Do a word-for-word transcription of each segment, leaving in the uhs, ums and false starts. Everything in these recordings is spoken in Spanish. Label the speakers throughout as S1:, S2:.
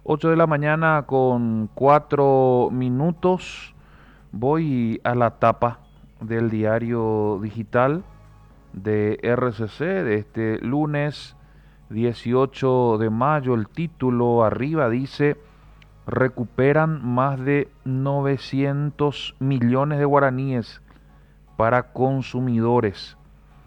S1: ocho de la mañana con cuatro minutos. Voy a la tapa del diario digital de R C C de este lunes dieciocho de mayo. El título arriba dice: recuperan más de novecientos millones de guaraníes para consumidores.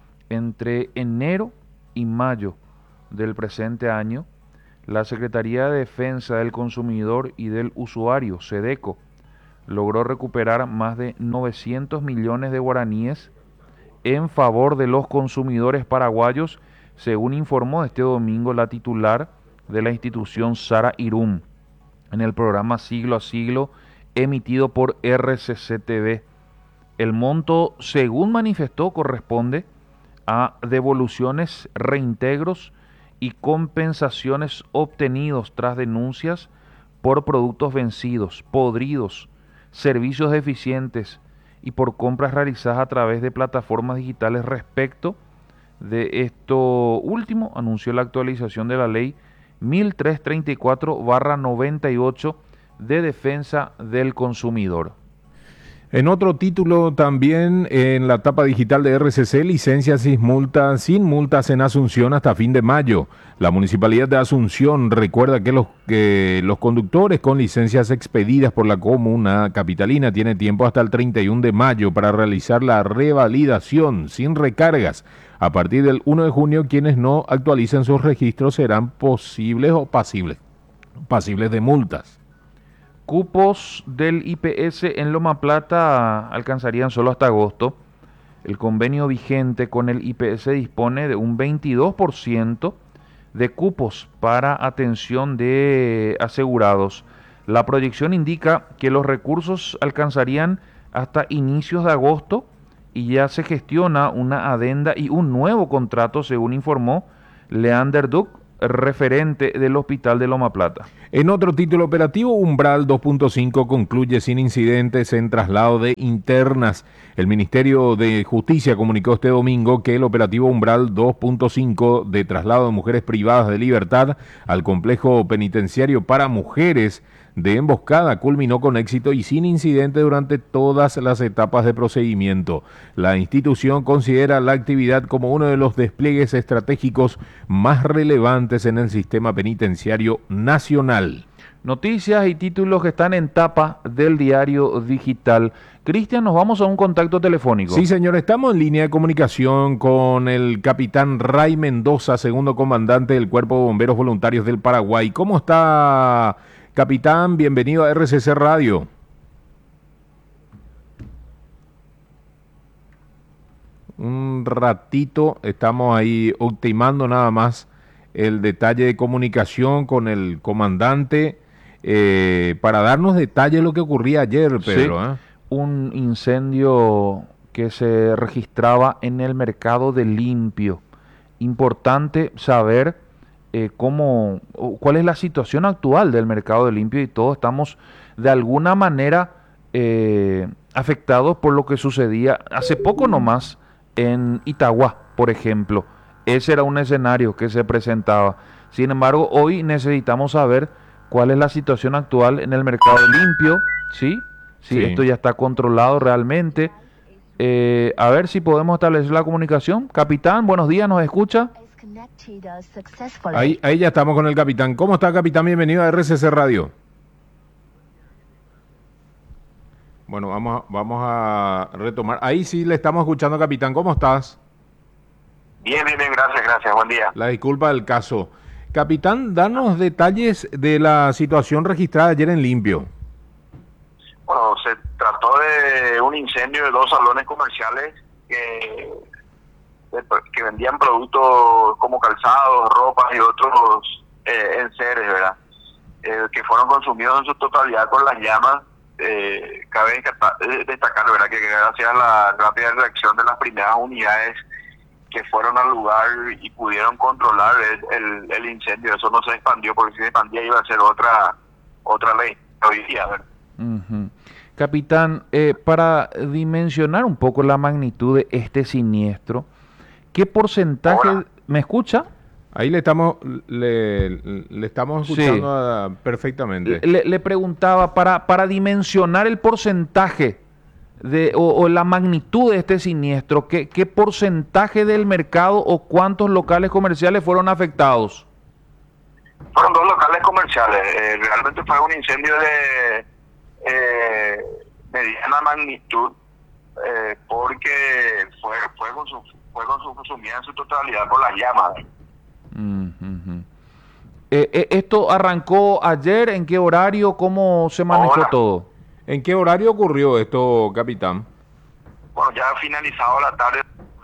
S1: Entre enero y mayo del presente año, la Secretaría de Defensa del Consumidor y del Usuario, SEDECO, logró recuperar más de novecientos millones de guaraníes en favor de los consumidores paraguayos, según informó este domingo la titular de la institución, Sara Irum, en el programa Siglo a Siglo emitido por R C C T V. El monto, según manifestó, corresponde a devoluciones, reintegros y compensaciones obtenidos tras denuncias por productos vencidos, podridos, servicios deficientes y por compras realizadas a través de plataformas digitales. Respecto de esto último, anunció la actualización de la ley mil trescientos treinta y cuatro barra noventa y ocho de defensa del consumidor.
S2: En otro título también en la tapa digital de R C C, licencias sin multas, sin multas en Asunción hasta fin de mayo. La Municipalidad de Asunción recuerda que los, que los conductores con licencias expedidas por la comuna capitalina tienen tiempo hasta el treinta y uno de mayo para realizar la revalidación sin recargas. A partir del primero de junio, quienes no actualicen sus registros serán posibles o pasibles, pasibles de multas.
S1: Cupos del I P S en Loma Plata alcanzarían solo hasta agosto. El convenio vigente con el I P S dispone de un veintidós por ciento de cupos para atención de asegurados. La proyección indica que los recursos alcanzarían hasta inicios de agosto y ya se gestiona una adenda y un nuevo contrato, según informó Leander Duc, referente del Hospital de Loma Plata.
S2: En otro título operativo, Umbral dos punto cinco concluye sin incidentes en traslado de internas. El Ministerio de Justicia comunicó este domingo que el operativo Umbral dos punto cinco de traslado de mujeres privadas de libertad al complejo penitenciario para mujeres de Emboscada culminó con éxito y sin incidente durante todas las etapas de procedimiento. La institución considera la actividad como uno de los despliegues estratégicos más relevantes en el sistema penitenciario nacional.
S1: Noticias y títulos que están en tapa del diario digital. Cristian, nos vamos a un contacto telefónico.
S2: Sí, señor, estamos en línea de comunicación con el capitán Ray Mendoza, segundo comandante del Cuerpo de Bomberos Voluntarios del Paraguay. ¿Cómo está, capitán? Bienvenido a R C C Radio. Un ratito, estamos ahí ultimando nada más el detalle de comunicación con el comandante eh, para darnos detalles de lo que ocurría ayer, Pedro.
S1: Sí,
S2: ¿eh?
S1: Un incendio que se registraba en el mercado de Limpio. Importante saber eh, cómo, cuál es la situación actual del mercado de Limpio, y todos estamos de alguna manera eh, afectados por lo que sucedía hace poco nomás en Itagua, por ejemplo. Ese era un escenario que se presentaba. Sin embargo, hoy necesitamos saber cuál es la situación actual en el mercado de Limpio, ¿sí? Si sí, esto ya está controlado realmente. Eh, a ver si podemos establecer la comunicación. Capitán, buenos días, ¿nos escucha?
S2: Ahí, ahí ya estamos con el capitán. ¿Cómo está, capitán? Bienvenido a R C C Radio. Bueno, vamos a, vamos a retomar. Ahí sí le estamos escuchando, capitán. ¿Cómo estás?
S3: Bien, bien, bien, gracias, gracias. Buen día.
S2: La disculpa del caso. Capitán, danos detalles de la situación registrada ayer en Limpio.
S3: Bueno, se trató de un incendio de dos salones comerciales que, que vendían productos como calzados, ropas y otros eh, enseres, ¿verdad? Eh, que fueron consumidos en su totalidad por las llamas. Eh, cabe destacar, ¿verdad?, que gracias a la rápida reacción de las primeras unidades que fueron al lugar y pudieron controlar el, el, el incendio, eso no se expandió, porque si se expandía iba a ser otra otra ley hoy día, ¿verdad?
S1: Uh-huh. Capitán, eh, para dimensionar un poco la magnitud de este siniestro, ¿qué porcentaje...
S3: Hola.
S1: ¿Me escucha?
S2: Ahí le estamos, le, le estamos escuchando
S1: Sí.
S2: a- perfectamente.
S1: Le, le preguntaba, para, para dimensionar el porcentaje de, o, o la magnitud de este siniestro, ¿qué, qué porcentaje del mercado o cuántos locales comerciales fueron afectados?
S3: Fueron dos locales comerciales. Eh, realmente fue un incendio de eh, mediana magnitud, eh, porque fue, fue, consum- fue consum- consumida en su totalidad por las llamas.
S1: Mm, ujú. Eh, eh, ¿esto arrancó ayer? ¿En qué horario? ¿Cómo se manejó
S3: Ahora,
S1: todo?
S2: ¿En qué horario ocurrió esto, capitán?
S3: bueno, ya ha finalizado la tarde,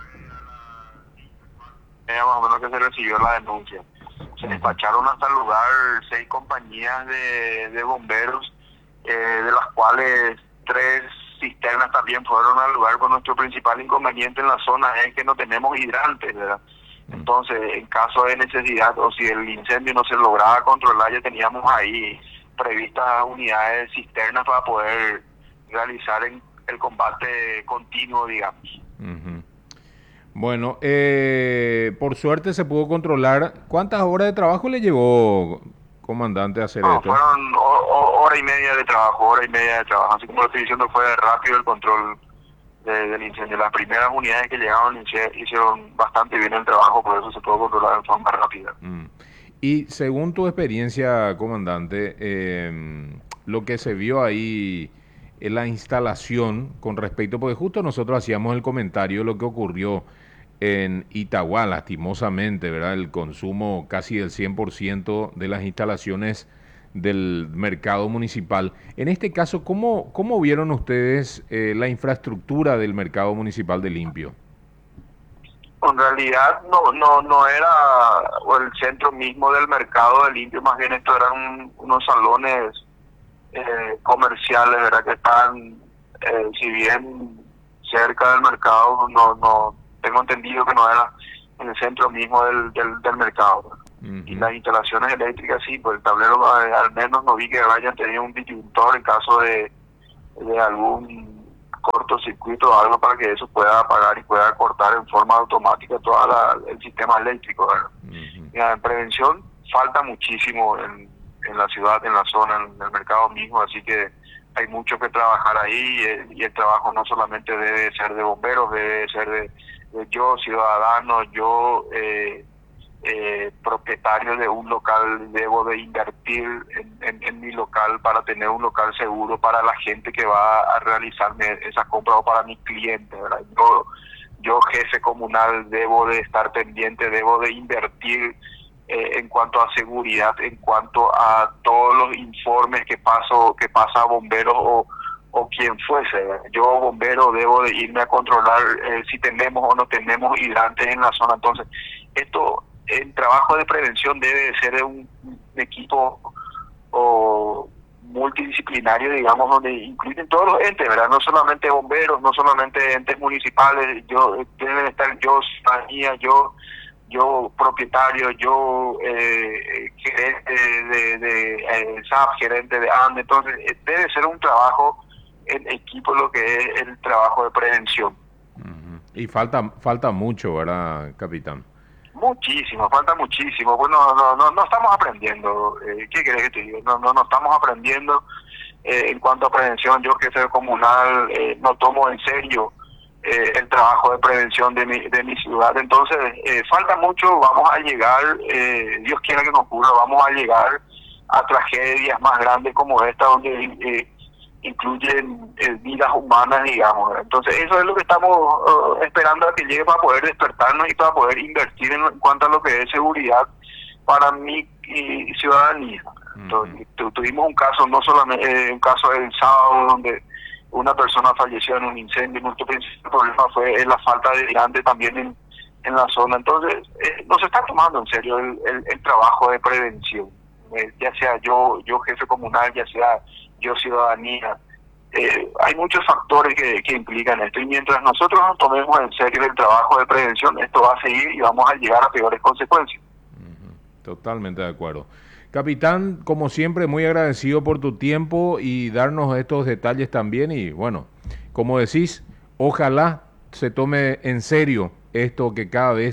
S3: eh, más o menos que se recibió la denuncia. Se despacharon hasta el lugar seis compañías de, de bomberos, eh, de las cuales tres cisternas también fueron al lugar, con nuestro principal inconveniente en la zona es que no tenemos hidrantes, ¿verdad? Entonces, en caso de necesidad o si el incendio no se lograba controlar, ya teníamos ahí previstas unidades cisternas para poder realizar en- el combate continuo, digamos.
S2: Ujú. Bueno, eh, por suerte se pudo controlar. ¿Cuántas horas de trabajo le llevó, comandante, a hacer
S3: No,
S2: esto?
S3: fueron ho- ho- hora y media de trabajo, hora y media de trabajo. Así como lo estoy diciendo, fue rápido el control de- del incendio. Las primeras unidades que llegaron hice- hicieron bastante bien el trabajo, por eso se pudo controlar de forma rápida.
S2: Mm. Y según tu experiencia, comandante, eh, lo que se vio ahí en la instalación con respecto, porque justo nosotros hacíamos el comentario de lo que ocurrió en Itagua, lastimosamente, ¿verdad? El consumo casi del cien por ciento de las instalaciones del mercado municipal. En este caso, ¿cómo, cómo vieron ustedes eh, la infraestructura del mercado municipal de Limpio?
S3: En realidad no no no era el centro mismo del mercado de Limpio, más bien esto eran un- unos salones eh, comerciales, ¿verdad? Que están, eh, si bien cerca del mercado, no no tengo entendido que no era en el centro mismo del, del, del mercado, ¿verdad?
S2: Ujú.
S3: Y las instalaciones eléctricas sí, pues el tablero eh, al menos no vi que hayan tenido un disyuntor en caso de, de algún cortocircuito o algo para que eso pueda apagar y pueda cortar en forma automática todo el sistema eléctrico, ¿verdad?
S2: Ujú.
S3: Y en prevención falta muchísimo en, en la ciudad, en la zona, en el mercado mismo, así que hay mucho que trabajar ahí, eh, y el trabajo no solamente debe ser de bomberos, debe ser de, de yo, ciudadano, yo, eh, eh, propietario de un local, debo de invertir en, en, en mi local para tener un local seguro para la gente que va a realizarme esa compra o para mis clientes, ¿verdad? Yo, yo jefe comunal, debo de estar pendiente, debo de invertir eh, en cuanto a seguridad, en cuanto a todos los informes que paso que pasa a bomberos o, o quien fuese, ¿verdad? Yo, bombero, debo de irme a controlar eh, si tenemos o no tenemos hidrantes en la zona. Entonces, esto, el trabajo de prevención debe de ser de un, un equipo o multidisciplinario, digamos, donde incluyen todos los entes, ¿verdad? No solamente bomberos, no solamente entes municipales, yo deben estar yo, ciudadanía, yo, yo propietario, yo eh, gerente de, de eh, S A P, gerente de A N D E. Entonces, eh, debe ser un trabajo en equipo lo que es el trabajo de prevención.
S2: Ujú. Y falta, falta mucho, ¿verdad, capitán?
S3: Muchísimo, falta muchísimo. Pues no, no, no, no estamos aprendiendo. Eh, ¿Qué querés que te diga? No, no, no estamos aprendiendo. Eh, en cuanto a prevención, yo que soy comunal, eh, no tomo en serio eh, el trabajo de prevención de mi, de mi ciudad. Entonces, eh, falta mucho, vamos a llegar, eh, Dios quiera que nos ocurra, vamos a llegar a tragedias más grandes como esta, donde eh, incluyen eh, vidas humanas, digamos. Entonces, eso es lo que estamos uh, esperando a que llegue para poder despertarnos y para poder invertir en, en cuanto a lo que es seguridad para mi y, ciudadanía. Entonces, tu, tuvimos un caso, no solamente eh, un caso el sábado donde una persona falleció en un incendio. Nuestro principal problema fue la falta de hidrante también en, en la zona. Entonces, eh, no se está tomando en serio el, el, el trabajo de prevención, eh, ya sea yo, yo jefe comunal, ya sea yo ciudadanía. Eh, hay muchos factores que, que implican esto, y mientras nosotros nos tomemos en serio el trabajo de prevención, esto va a seguir y vamos a llegar a peores consecuencias.
S2: Ujú. Totalmente de acuerdo. Capitán, como siempre, muy agradecido por tu tiempo y darnos estos detalles también. Y bueno, como decís, ojalá se tome en serio esto que cada vez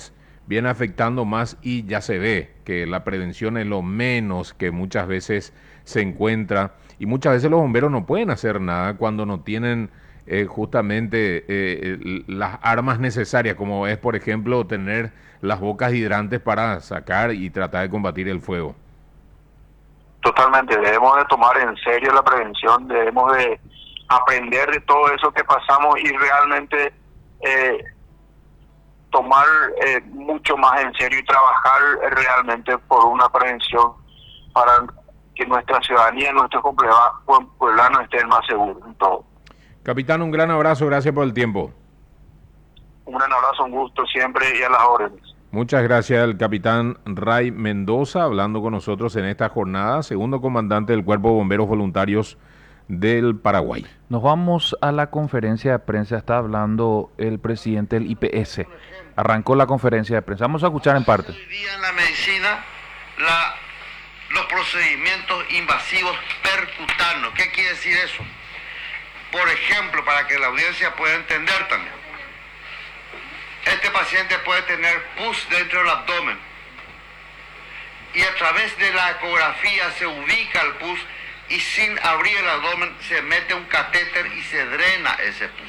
S2: viene afectando más y ya se ve que la prevención es lo menos que muchas veces se encuentra y muchas veces los bomberos no pueden hacer nada cuando no tienen eh, justamente eh, las armas necesarias, como es por ejemplo tener las bocas hidrantes para sacar y tratar de combatir el fuego.
S3: Totalmente, debemos de tomar en serio la prevención, debemos de aprender de todo eso que pasamos y realmente eh, tomar eh, mucho más en serio y trabajar realmente por una prevención para que nuestra ciudadanía, nuestros pueblanos estén más seguros en todo.
S2: Capitán, un gran abrazo, gracias por el tiempo.
S3: Un gran abrazo, un gusto siempre y a las órdenes.
S2: Muchas gracias al capitán Ray Mendoza, hablando con nosotros en esta jornada, segundo comandante del Cuerpo de Bomberos Voluntarios del Paraguay.
S1: Nos vamos a la conferencia de prensa, está hablando el presidente del I P S. Arrancó la conferencia de prensa, vamos a escuchar en parte.
S4: Hoy día en la medicina, la, los procedimientos invasivos percutanos. ¿Qué quiere decir eso? Por ejemplo, para que la audiencia pueda entender también. Este paciente puede tener pus dentro del abdomen y a través de la ecografía se ubica el pus y sin abrir el abdomen se mete un catéter y se drena ese pus.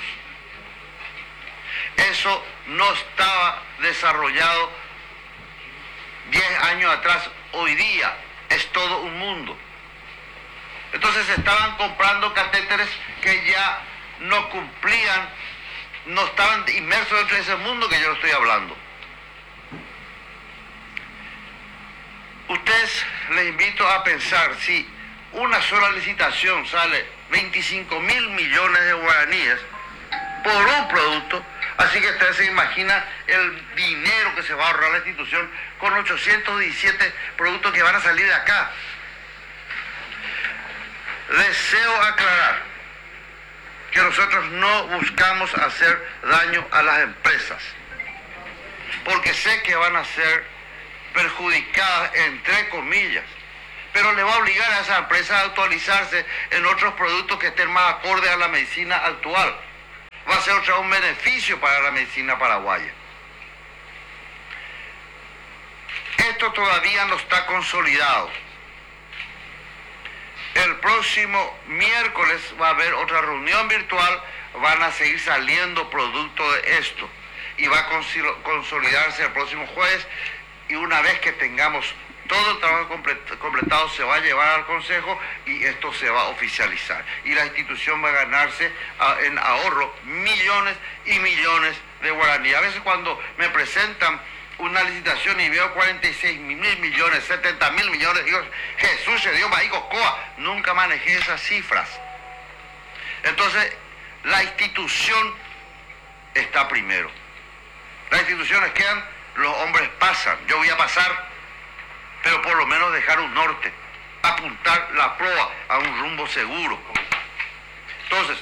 S4: Eso no estaba desarrollado diez años atrás, hoy día es todo un mundo. Entonces estaban comprando catéteres que ya no cumplían, no estaban inmersos dentro de ese mundo que yo estoy hablando. Ustedes, les invito a pensar, si una sola licitación sale veinticinco mil millones de guaraníes por un producto, así que ustedes se imaginan el dinero que se va a ahorrar la institución con ochocientos diecisiete productos que van a salir de acá. Deseo aclarar que nosotros no buscamos hacer daño a las empresas, porque sé que van a ser perjudicadas, entre comillas, pero le va a obligar a esas empresas a actualizarse en otros productos que estén más acordes a la medicina actual. Va a ser otra un beneficio para la medicina paraguaya. Esto todavía no está consolidado. El próximo miércoles va a haber otra reunión virtual, van a seguir saliendo producto de esto y va a consolidarse el próximo jueves, y una vez que tengamos todo el trabajo completado se va a llevar al Consejo y esto se va a oficializar. Y la institución va a ganarse en ahorro millones y millones de guaraníes. A veces cuando me presentan una licitación y veo cuarenta y seis mil millones, setenta mil millones, digo, Jesús se dio maíz cocoa, nunca manejé esas cifras. Entonces, la institución está primero. Las instituciones quedan, los hombres pasan, yo voy a pasar, pero por lo menos dejar un norte, apuntar la proa a un rumbo seguro. Entonces,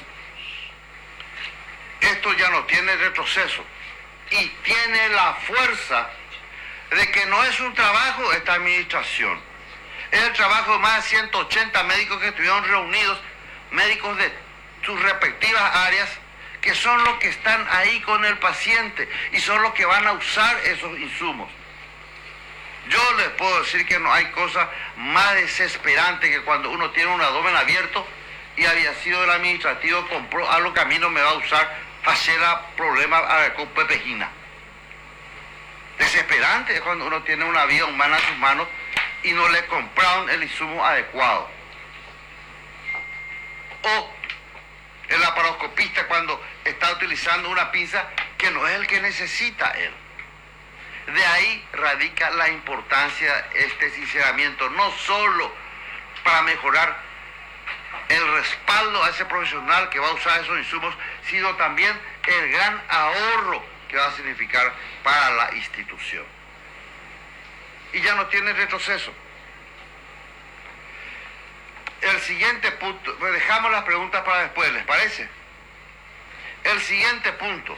S4: esto ya no tiene retroceso y tiene la fuerza de que no es un trabajo de esta administración, es el trabajo de más de ciento ochenta médicos que estuvieron reunidos, médicos de sus respectivas áreas, que son los que están ahí con el paciente y son los que van a usar esos insumos. Yo les puedo decir que no hay cosa más desesperante que cuando uno tiene un abdomen abierto y había sido el administrativo, compró algo que a mí no me va a usar, hacer problema con pepejina. Desesperante es cuando uno tiene una vida humana en sus manos y no le compraron el insumo adecuado. O el laparoscopista cuando está utilizando una pinza que no es el que necesita él. De ahí radica la importancia de este sinceramiento, no solo para mejorar el respaldo a ese profesional que va a usar esos insumos, sino también el gran ahorro que va a significar para la institución. Y ya no tiene retroceso. El siguiente punto, pues dejamos las preguntas para después, ¿les parece? El siguiente punto,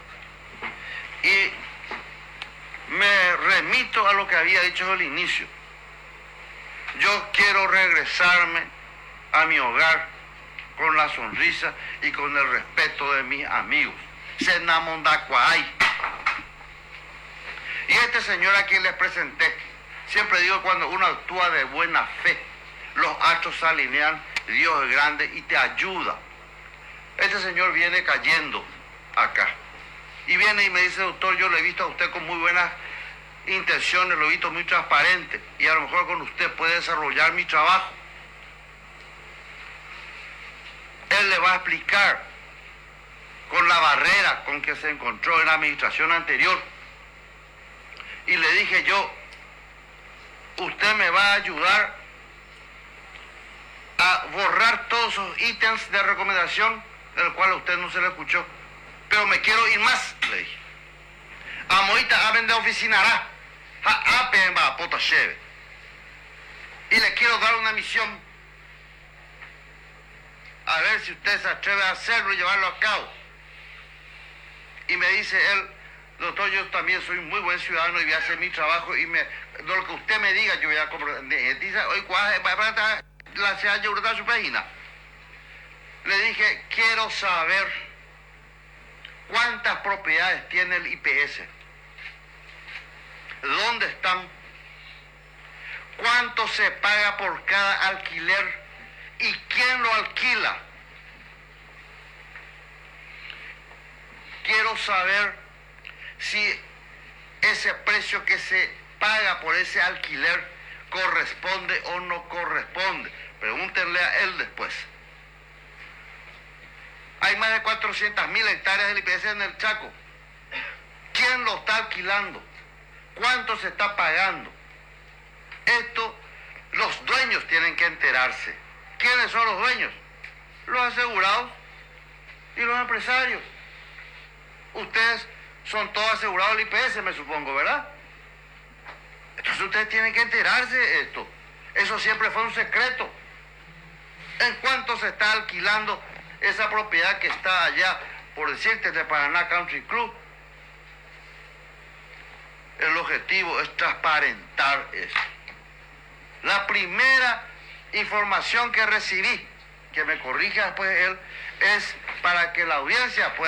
S4: y me remito a lo que había dicho al inicio. Yo quiero regresarme a mi hogar con la sonrisa y con el respeto de mis amigos. Senamondacuay. Y este señor a quien les presenté, siempre digo, cuando uno actúa de buena fe, los astros se alinean, Dios es grande y te ayuda. Este señor viene cayendo acá. Y viene y me dice, doctor, yo lo he visto a usted con muy buenas intenciones, lo he visto muy transparente, y a lo mejor con usted puede desarrollar mi trabajo. Él le va a explicar con la barrera con que se encontró en la administración anterior. Y le dije yo, usted me va a ayudar a borrar todos esos ítems de recomendación del cual a usted no se le escuchó. Pero me quiero ir más, le dije. A Moita aben de oficinará, a apen va a potasheve. Y le quiero dar una misión. A ver si usted se atreve a hacerlo y llevarlo a cabo. Y me dice él, doctor, yo también soy muy buen ciudadano y voy a hacer mi trabajo y me, lo que usted me diga yo voy a comprender. Dice, hoy cuál la ciudad de su página. Le dije, quiero saber cuántas propiedades tiene el I P S, dónde están, cuánto se paga por cada alquiler y quién lo alquila. Quiero saber si ese precio que se paga por ese alquiler corresponde o no corresponde. Pregúntenle a él después. Hay más de cuatrocientas mil hectáreas del I P S en el Chaco. ¿Quién lo está alquilando? ¿Cuánto se está pagando? Esto los dueños tienen que enterarse. ¿Quiénes son los dueños? Los asegurados y los empresarios. Ustedes son todos asegurados del I P S, me supongo, ¿verdad? Entonces ustedes tienen que enterarse de esto. Eso siempre fue un secreto. ¿En cuánto se está alquilando esa propiedad que está allá, por decirte, de Paraná Country Club? El objetivo es transparentar eso. La primera información que recibí, que me corrija después él, es para que la audiencia pueda